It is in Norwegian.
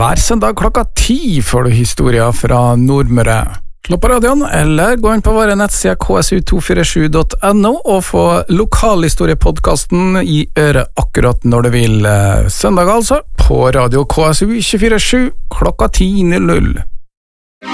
Hver søndag klokka 10 får du historier fra Nordmøre. Slå på radioen, eller gå inn på våre nettsider ksu247.no og få lokalhistoriepodcasten i øret akkurat når du vil. Søndag altså, på radio KSU 247 klokka 10:00.